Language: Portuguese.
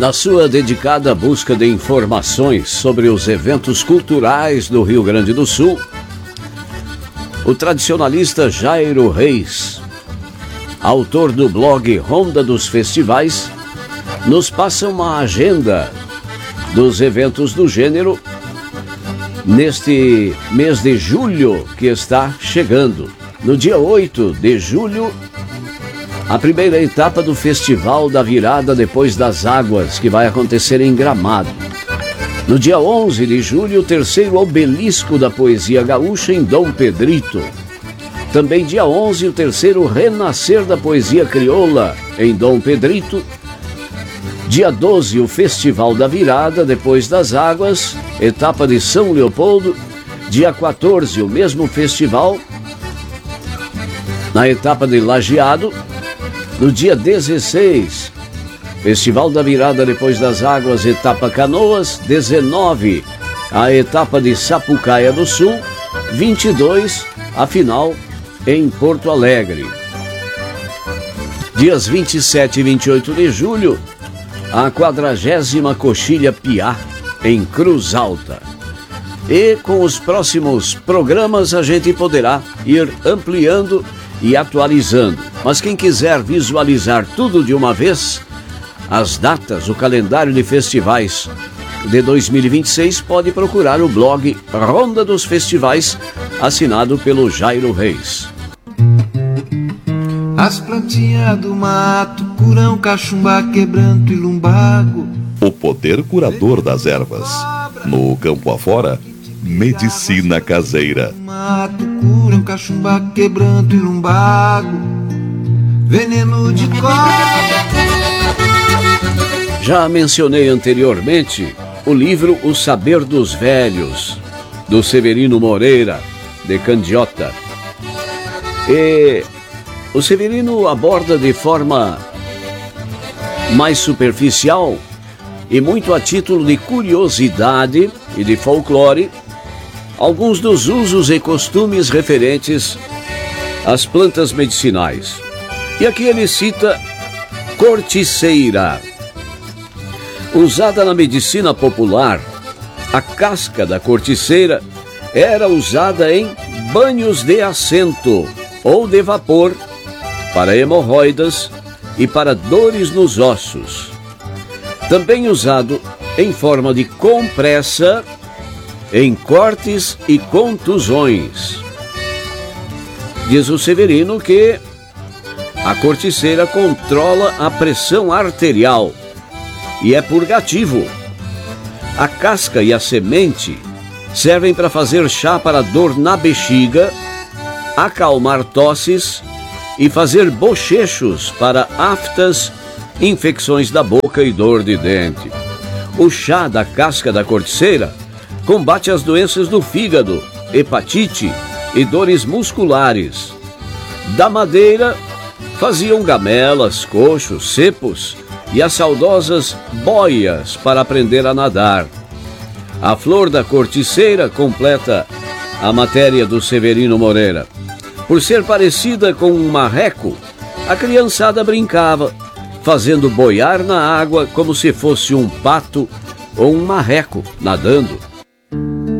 Na sua dedicada busca de informações sobre os eventos culturais do Rio Grande do Sul, o tradicionalista Jairo Reis, autor do blog Ronda dos Festivais, nos passa uma agenda dos eventos do gênero neste mês de julho que está chegando. No dia 8 de julho, a primeira etapa do Festival da Virada Depois das Águas, que vai acontecer em Gramado. No dia 11 de julho, o terceiro Obelisco da Poesia Gaúcha em Dom Pedrito. Também dia 11, o terceiro Renascer da Poesia Crioula em Dom Pedrito. Dia 12, o Festival da Virada Depois das Águas, etapa de São Leopoldo. Dia 14, o mesmo festival, na etapa de Lajeado. No dia 16, Festival da Virada Depois das Águas, etapa Canoas. 19, a etapa de Sapucaia do Sul. 22, a final em Porto Alegre. Dias 27 e 28 de julho, a 40ª Coxilha Piá, em Cruz Alta. E com os próximos programas a gente poderá ir ampliando e atualizando. Mas quem quiser visualizar tudo de uma vez, as datas, o calendário de festivais de 2026, pode procurar o blog Ronda dos Festivais, assinado pelo Jairo Reis. As plantinhas do mato, curão, cachumbá, quebranto e lumbago. O poder curador das ervas. No campo afora, medicina caseira. Mato, curão, cachumbá, quebranto e lumbago. Veneno de cobra. Já mencionei anteriormente o livro O Saber dos Velhos, do Severino Moreira, de Candiota. E o Severino aborda de forma mais superficial e muito a título de curiosidade e de folclore alguns dos usos e costumes referentes às plantas medicinais. E aqui ele cita corticeira. Usada na medicina popular, a casca da corticeira era usada em banhos de assento ou de vapor para hemorroidas e para dores nos ossos. Também usado em forma de compressa em cortes e contusões. Diz o Severino que a corticeira controla a pressão arterial e é purgativo. A casca e a semente servem para fazer chá para dor na bexiga, acalmar tosses e fazer bochechos para aftas, infecções da boca e dor de dente. O chá da casca da corticeira combate as doenças do fígado, hepatite e dores musculares. Da madeira faziam gamelas, coxos, cepos e as saudosas boias para aprender a nadar. A flor da corticeira completa a matéria do Severino Moreira. Por ser parecida com um marreco, a criançada brincava, fazendo boiar na água como se fosse um pato ou um marreco nadando.